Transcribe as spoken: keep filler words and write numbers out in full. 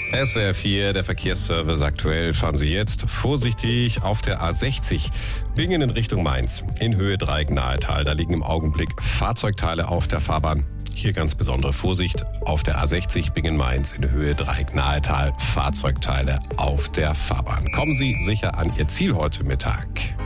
S W R vier, der Verkehrsservice aktuell. Fahren Sie jetzt vorsichtig auf der A sechzig Bingen in Richtung Mainz. In Höhe Dreieck-Nahetal. Da liegen im Augenblick Fahrzeugteile auf der Fahrbahn. Hier ganz besondere Vorsicht auf der A sechzig Bingen-Mainz in Höhe Dreieck-Nahetal. Fahrzeugteile auf der Fahrbahn. Kommen Sie sicher an Ihr Ziel heute Mittag.